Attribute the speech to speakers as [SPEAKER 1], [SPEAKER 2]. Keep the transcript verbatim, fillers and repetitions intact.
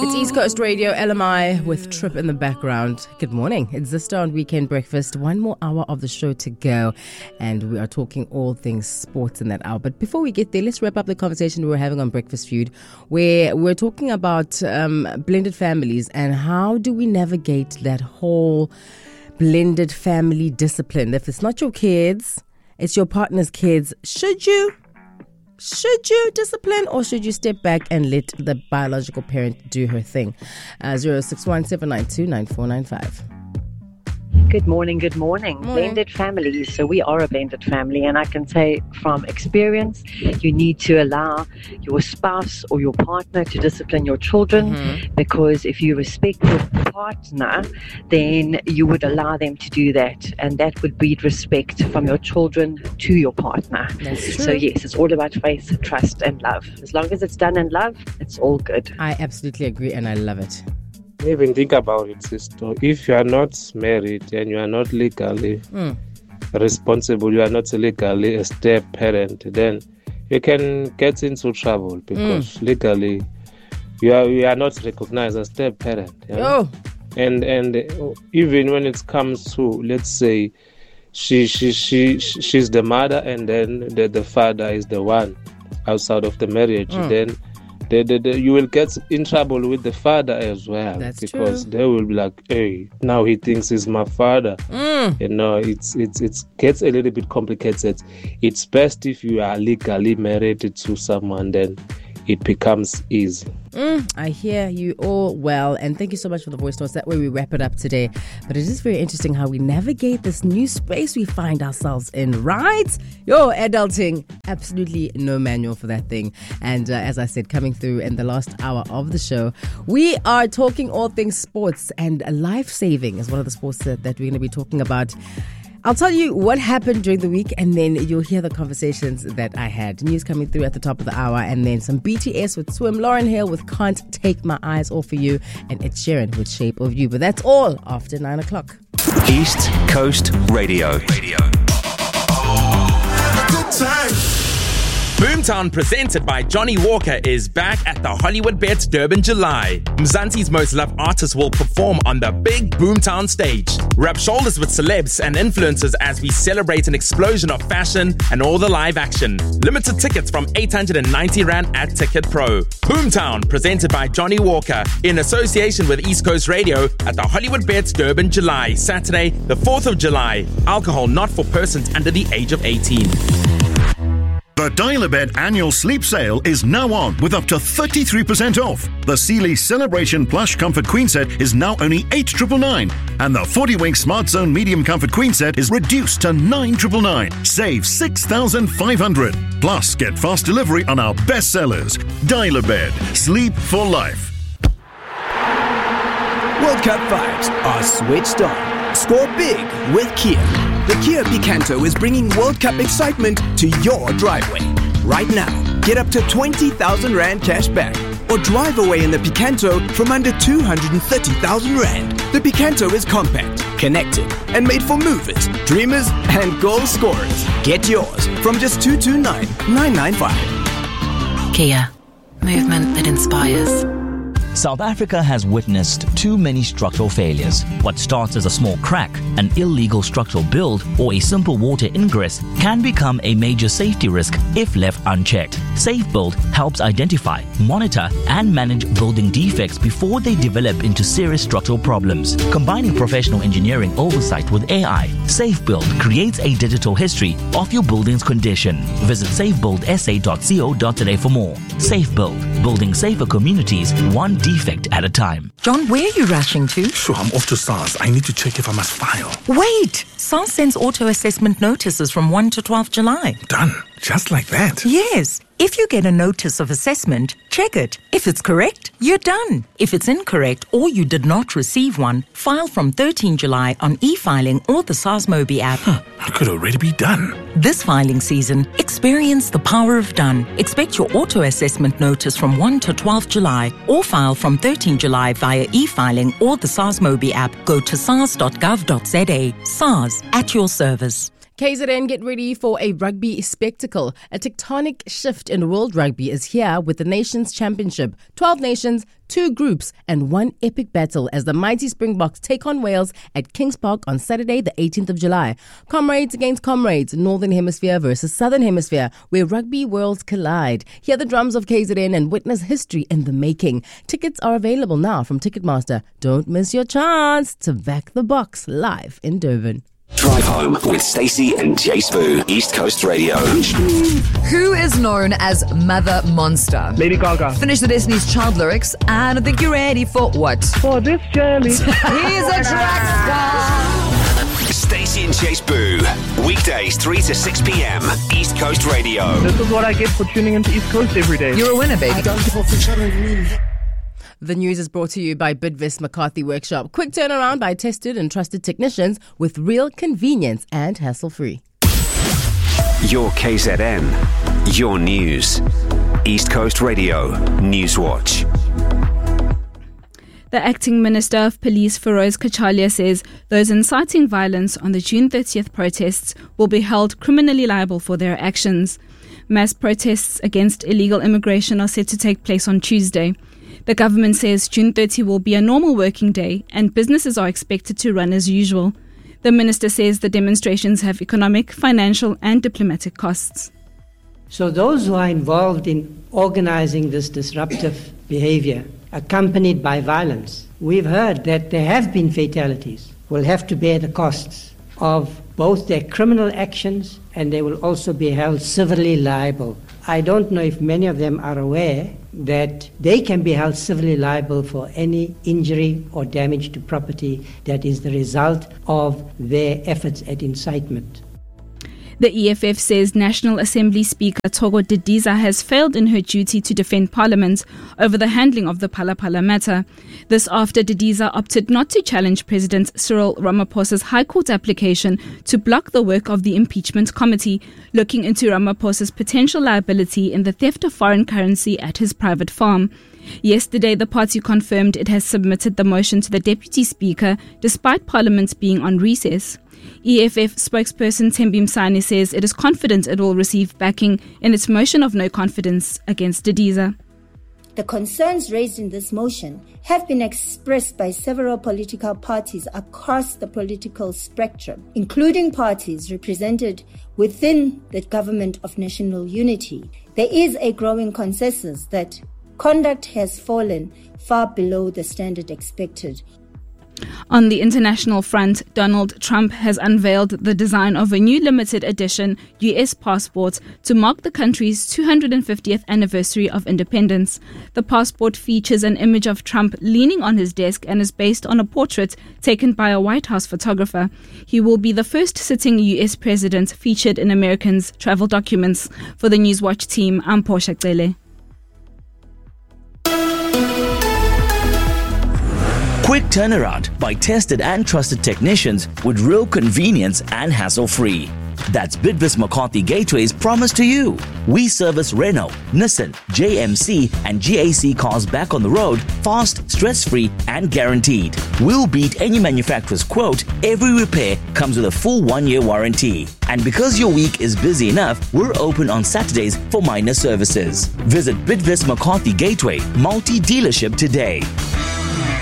[SPEAKER 1] It's East Coast Radio, L M I, with Trip in the background. Good morning. It's Zista on Weekend Breakfast. One more hour of the show to go. And we are talking all things sports in that hour. But before we get there, let's wrap up the conversation we were having on Breakfast Feud, where we're talking about um, blended families and how do we navigate that whole blended family discipline. If it's not your kids, it's your partner's kids. Should you? Should you discipline or should you step back and let the biological parent do her thing? Uh, zero six one seven nine two nine four nine five.
[SPEAKER 2] Good morning, good morning.
[SPEAKER 1] morning.
[SPEAKER 2] Blended families. So we are a blended family, and I can say from experience, you need to allow your spouse or your partner to discipline your children, mm-hmm. because if you respect your partner, then you would allow them to do that, and that would breed respect from your children to your partner.
[SPEAKER 1] That's true.
[SPEAKER 2] So yes, it's all about faith, trust, and love. As long as it's done in love, it's all good.
[SPEAKER 1] I absolutely agree, and I love it.
[SPEAKER 3] Even think about it, sister. If you are not married and you are not legally mm. responsible, you are not legally a step parent, then you can get into trouble because mm. legally you are you are not recognized as step parent. You know?
[SPEAKER 1] Oh.
[SPEAKER 3] And and even when it comes to, let's say, she she she she's the mother and then the, the father is the one outside of the marriage, mm. then. The, the, the, you will get in trouble with the father as well.
[SPEAKER 1] That's
[SPEAKER 3] because
[SPEAKER 1] true.
[SPEAKER 3] They will be like, hey, now he thinks he's my father.
[SPEAKER 1] Mm.
[SPEAKER 3] You know, it's it's it gets a little bit complicated. It's best if you are legally married to someone, then it becomes easy.
[SPEAKER 1] Mm, I hear you all well, and thank you so much for the voice notes. That way we wrap it up today. But it is very interesting how we navigate this new space we find ourselves in, right? Yo, adulting, absolutely no manual for that thing. And uh, as I said, coming through in the last hour of the show, we are talking all things sports, and life-saving is one of the sports that, that we're going to be talking about. I'll tell you what happened during the week, and then you'll hear the conversations that I had. News coming through at the top of the hour, and then some B T S with Swim, Lauren Hill with Can't Take My Eyes Off of You, and Ed Sheeran with Shape of You. But that's all after nine o'clock.
[SPEAKER 4] East Coast Radio. Radio.
[SPEAKER 5] Good time.
[SPEAKER 6] Boomtown, presented by Johnny Walker, is back at the Hollywood Bets Durban July. Mzansi's most loved artists will perform on the big Boomtown stage. Rub shoulders with celebs and influencers as we celebrate an explosion of fashion and all the live action. Limited tickets from eight hundred ninety rand at Ticket Pro. Boomtown, presented by Johnny Walker, in association with East Coast Radio at the Hollywood Bets Durban July, Saturday, the fourth of July. Alcohol not for persons under the age of eighteen.
[SPEAKER 5] The Dial-A-Bed annual sleep sale is now on with up to thirty-three percent off. The Sealy Celebration Plush Comfort Queen Set is now only eight thousand nine hundred ninety-nine, and the forty-wink Smart Zone Medium Comfort Queen Set is reduced to nine thousand nine hundred ninety-nine. Save six thousand five hundred dollars. Plus, get fast delivery on our best sellers. Dial-A-Bed. Sleep for life.
[SPEAKER 7] World Cup vibes are switched on. Score big with Kia. The Kia Picanto is bringing World Cup excitement to your driveway. Right now, get up to twenty thousand rand cash back or drive away in the Picanto from under two hundred thirty thousand rand. The Picanto is compact, connected, and made for movers, dreamers, and goal scorers. Get yours from just two hundred twenty-nine thousand nine hundred ninety-five.
[SPEAKER 8] Kia. Movement that inspires.
[SPEAKER 9] South Africa has witnessed too many structural failures. What starts as a small crack, an illegal structural build, or a simple water ingress can become a major safety risk if left unchecked. SafeBuild helps identify, monitor, and manage building defects before they develop into serious structural problems. Combining professional engineering oversight with A I, SafeBuild creates a digital history of your building's condition. Visit safe build s a dot co dot za for more. SafeBuild, building safer communities, one defect at a time.
[SPEAKER 8] John, where are you rushing to?
[SPEAKER 10] Sure, I'm off to SARS. I need to check if I must file.
[SPEAKER 8] Wait! SARS sends auto-assessment notices from first to twelfth July.
[SPEAKER 10] Done. Just like that?
[SPEAKER 8] Yes. If you get a notice of assessment, check it. If it's correct, you're done. If it's incorrect or you did not receive one, file from thirteenth July on e-filing or the SARS Mobi app.
[SPEAKER 10] Huh, I could already be done.
[SPEAKER 8] This filing season, experience the power of done. Expect your auto-assessment notice from first to twelfth July or file from thirteenth July via e-filing or the SARS Mobi app. Go to sars dot gov dot za. SARS, at your service.
[SPEAKER 1] K Z N, get ready for a rugby spectacle. A tectonic shift in world rugby is here with the Nations Championship. twelve nations, two groups, and one epic battle as the mighty Springboks take on Wales at Kings Park on Saturday, the eighteenth of July. Comrades against comrades, Northern Hemisphere versus Southern Hemisphere, where rugby worlds collide. Hear the drums of K Z N and witness history in the making. Tickets are available now from Ticketmaster. Don't miss your chance to back the box live in Durban.
[SPEAKER 4] Drive home with Stacey and Jay Spoo, East Coast Radio.
[SPEAKER 11] Who is known as Mother Monster?
[SPEAKER 12] Lady Gaga.
[SPEAKER 11] Finish the Destiny's Child lyrics, and I think you're ready for what?
[SPEAKER 12] For this journey.
[SPEAKER 11] He's a track star.
[SPEAKER 4] Stacey and Jay Spoo, weekdays three to six p.m. East Coast Radio.
[SPEAKER 12] This is what I get for tuning into East Coast every day.
[SPEAKER 11] You're a winner, baby.
[SPEAKER 1] The news is brought to you by Bidvis McCarthy Workshop. Quick turnaround by tested and trusted technicians with real convenience and hassle-free.
[SPEAKER 4] Your K Z N, your news. East Coast Radio, Newswatch.
[SPEAKER 13] The acting Minister of Police, Feroz Kachalia, says those inciting violence on the June thirtieth protests will be held criminally liable for their actions. Mass protests against illegal immigration are set to take place on Tuesday. The government says June thirtieth will be a normal working day and businesses are expected to run as usual. The minister says the demonstrations have economic, financial and diplomatic costs.
[SPEAKER 14] So those who are involved in organizing this disruptive behavior, accompanied by violence, we've heard that there have been fatalities, will have to bear the costs of both their criminal actions, and they will also be held civilly liable. I don't know if many of them are aware that they can be held civilly liable for any injury or damage to property that is the result of their efforts at incitement.
[SPEAKER 13] The E F F says National Assembly Speaker Thoko Didiza has failed in her duty to defend Parliament over the handling of the Phala Phala matter. This after Didiza opted not to challenge President Cyril Ramaphosa's High Court application to block the work of the Impeachment Committee, looking into Ramaphosa's potential liability in the theft of foreign currency at his private farm. Yesterday, the party confirmed it has submitted the motion to the Deputy Speaker despite Parliament being on recess. E F F spokesperson Thembi Msani says it is confident it will receive backing in its motion of no confidence against Didiza.
[SPEAKER 15] The concerns raised in this motion have been expressed by several political parties across the political spectrum, including parties represented within the Government of National Unity. There is a growing consensus that conduct has fallen far below the standard expected.
[SPEAKER 13] On the international front, Donald Trump has unveiled the design of a new limited edition U S passport to mark the country's two hundred fiftieth anniversary of independence. The passport features an image of Trump leaning on his desk and is based on a portrait taken by a White House photographer. He will be the first sitting U S president featured in Americans' travel documents. For the Newswatch team, I'm Portia Cele.
[SPEAKER 9] Quick turnaround by tested and trusted technicians with real convenience and hassle-free. That's Bidvis McCarthy Gateway's promise to you. We service Renault, Nissan, J M C and G A C cars back on the road, fast, stress-free and guaranteed. We'll beat any manufacturer's quote. Every repair comes with a full one-year warranty. And because your week is busy enough, we're open on Saturdays for minor services. Visit Bidvis McCarthy Gateway multi-dealership today.